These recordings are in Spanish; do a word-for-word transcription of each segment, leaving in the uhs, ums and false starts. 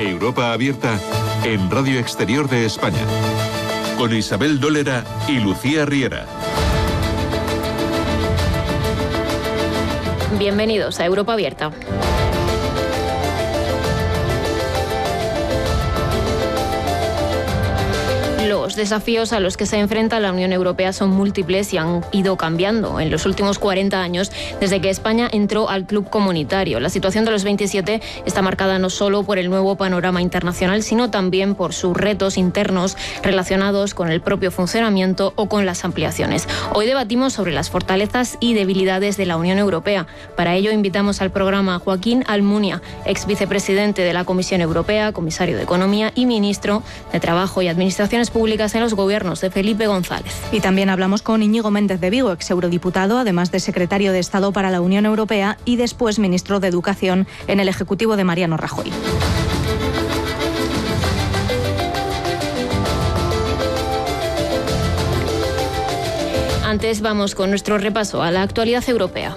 Europa Abierta en Radio Exterior de España, con Isabel Dólera y Lucía Riera. Bienvenidos a Europa Abierta. Los desafíos a los que se enfrenta la Unión Europea son múltiples y han ido cambiando en los últimos cuarenta años desde que España entró al club comunitario. La situación de los veintisiete está marcada no solo por el nuevo panorama internacional, sino también por sus retos internos relacionados con el propio funcionamiento o con las ampliaciones. Hoy debatimos sobre las fortalezas y debilidades de la Unión Europea. Para ello invitamos al programa a Joaquín Almunia, ex vicepresidente de la Comisión Europea, comisario de Economía y ministro de Trabajo y Administraciones Públicas en los gobiernos de Felipe González. Y también hablamos con Íñigo Méndez de Vigo, ex eurodiputado, además de secretario de Estado para la Unión Europea y después ministro de Educación en el Ejecutivo de Mariano Rajoy. Antes vamos con nuestro repaso a la actualidad europea.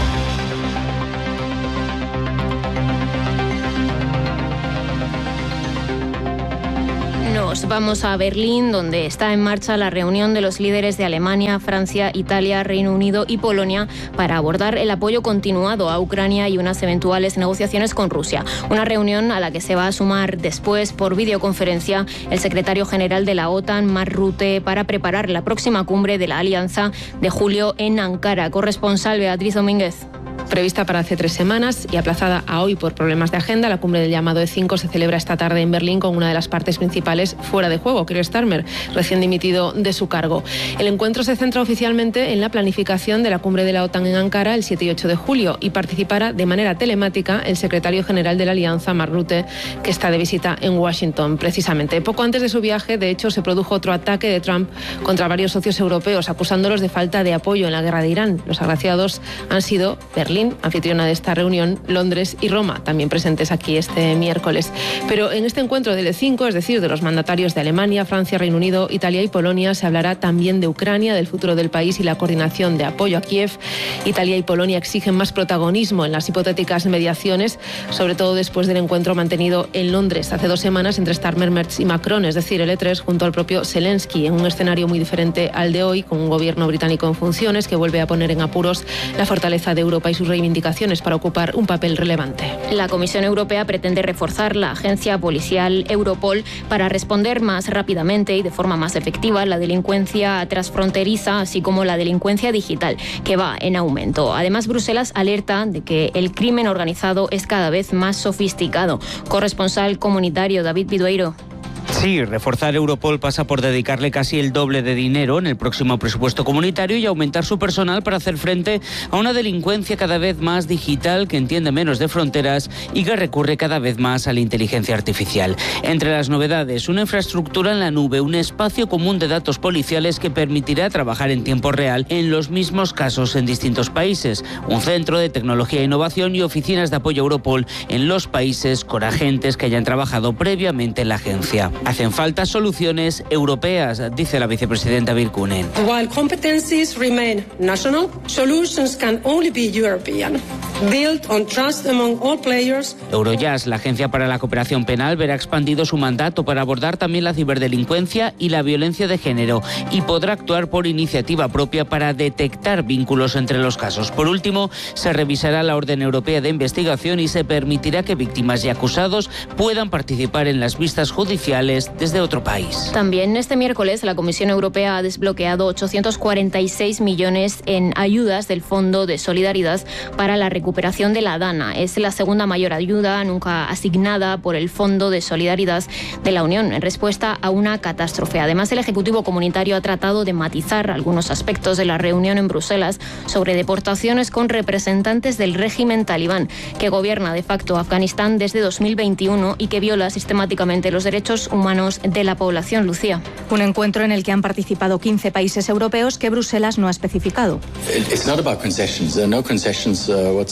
Nos vamos a Berlín, donde está en marcha la reunión de los líderes de Alemania, Francia, Italia, Reino Unido y Polonia para abordar el apoyo continuado a Ucrania y unas eventuales negociaciones con Rusia. Una reunión a la que se va a sumar después por videoconferencia el secretario general de la OTAN, Mark Rutte, para preparar la próxima cumbre de la Alianza de julio en Ankara. Corresponsal Beatriz Domínguez. Prevista para hace tres semanas y aplazada a hoy por problemas de agenda, la cumbre del llamado E cinco se celebra esta tarde en Berlín con una de las partes principales fuera de juego, Keir Starmer, recién dimitido de su cargo. El encuentro se centra oficialmente en la planificación de la cumbre de la OTAN en Ankara el siete y ocho de julio y participará de manera telemática el secretario general de la Alianza, Mark Rutte, que está de visita en Washington precisamente. Poco antes de su viaje, de hecho, se produjo otro ataque de Trump contra varios socios europeos, acusándolos de falta de apoyo en la guerra de Irán. Los agraciados han sido Berlín, anfitriona de esta reunión, Londres y Roma, también presentes aquí este miércoles. Pero en este encuentro del E cinco, es decir, de los mandatarios de Alemania, Francia, Reino Unido, Italia y Polonia, se hablará también de Ucrania, del futuro del país y la coordinación de apoyo a Kiev. Italia y Polonia exigen más protagonismo en las hipotéticas mediaciones, sobre todo después del encuentro mantenido en Londres hace dos semanas entre Starmer, Merz y Macron, es decir, el E tres junto al propio Zelensky, en un escenario muy diferente al de hoy, con un gobierno británico en funciones que vuelve a poner en apuros la fortaleza de Europa y sus reivindicaciones para ocupar un papel relevante. La Comisión Europea pretende reforzar la agencia policial Europol para responder más rápidamente y de forma más efectiva a la delincuencia transfronteriza, así como la delincuencia digital, que va en aumento. Además, Bruselas alerta de que el crimen organizado es cada vez más sofisticado. Corresponsal comunitario David Vidueiro. Sí, reforzar Europol pasa por dedicarle casi el doble de dinero en el próximo presupuesto comunitario y aumentar su personal para hacer frente a una delincuencia cada vez más digital que entiende menos de fronteras y que recurre cada vez más a la inteligencia artificial. Entre las novedades, una infraestructura en la nube, un espacio común de datos policiales que permitirá trabajar en tiempo real en los mismos casos en distintos países, un centro de tecnología e innovación y oficinas de apoyo a Europol en los países con agentes que hayan trabajado previamente en la agencia. Hacen falta soluciones europeas, dice la vicepresidenta Virkkunen. While competencies remain national, solutions can only be European, built on trust among all players. Eurojust, la agencia para la cooperación penal, verá expandido su mandato para abordar también la ciberdelincuencia y la violencia de género y podrá actuar por iniciativa propia para detectar vínculos entre los casos. Por último, se revisará la orden europea de investigación y se permitirá que víctimas y acusados puedan participar en las vistas judiciales desde otro país. También este miércoles la Comisión Europea ha desbloqueado ochocientos cuarenta y seis millones en ayudas del Fondo de Solidaridad para la recuperación de la Dana. Es la segunda mayor ayuda nunca asignada por el Fondo de Solidaridad de la Unión en respuesta a una catástrofe. Además, el Ejecutivo Comunitario ha tratado de matizar algunos aspectos de la reunión en Bruselas sobre deportaciones con representantes del régimen talibán, que gobierna de facto Afganistán desde dos mil veintiuno y que viola sistemáticamente los derechos humanos de la población. Lucía. Un encuentro en el que han participado quince países europeos que Bruselas no ha especificado.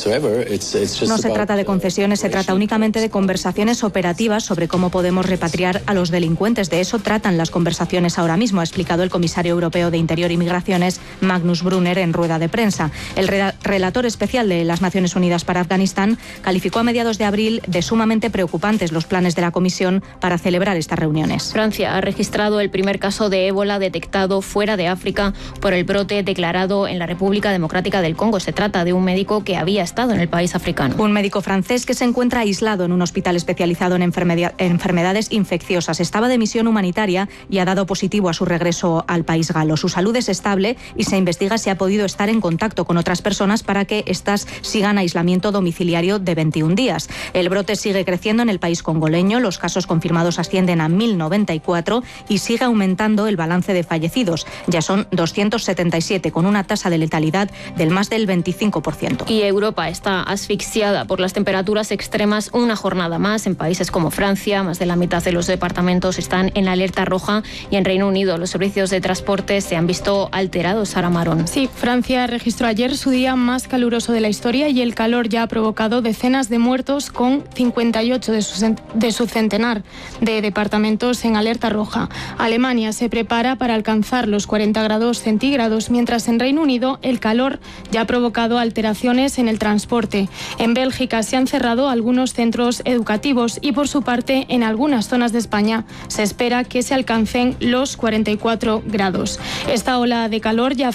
No se trata de concesiones, se trata únicamente de conversaciones operativas sobre cómo podemos repatriar a los delincuentes. De eso tratan las conversaciones ahora mismo, ha explicado el comisario europeo de Interior y Migraciones, Magnus Brunner, en rueda de prensa. El relator especial de las Naciones Unidas para Afganistán calificó a mediados de abril de sumamente preocupantes los planes de la Comisión para celebrar estas reuniones. Francia ha registrado el primer caso de ébola detectado fuera de África por el brote declarado en la República Democrática del Congo. Se trata de un médico que había estado en el país africano. Un médico francés que se encuentra aislado en un hospital especializado en enfermedades infecciosas. Estaba de misión humanitaria y ha dado positivo a su regreso al país galo. Su salud es estable y se investiga si ha podido estar en contacto con otras personas para que éstas sigan aislamiento domiciliario de veintiún días. El brote sigue creciendo en el país congoleño. Los casos confirmados ascienden a mil noventa y cuatro y sigue aumentando el balance de fallecidos. Ya son doscientos setenta y siete, con una tasa de letalidad del más del veinticinco por ciento. Y Europa está asfixiada por las temperaturas extremas una jornada más. En países como Francia, más de la mitad de los departamentos están en alerta roja, y en Reino Unido los servicios de transporte se han visto alterados. Sara Marón. Sí, Francia registró ayer su día más caluroso de la historia y el calor ya ha provocado decenas de muertos, con cincuenta y ocho de su, de su centenar de departamentos en alerta roja. Alemania se prepara para alcanzar los cuarenta grados centígrados, mientras en Reino Unido el calor ya ha provocado alteraciones en el transporte. En Bélgica se han cerrado algunos centros educativos y, por su parte, en algunas zonas de España se espera que se alcancen los cuarenta y cuatro grados. Esta ola de calor ya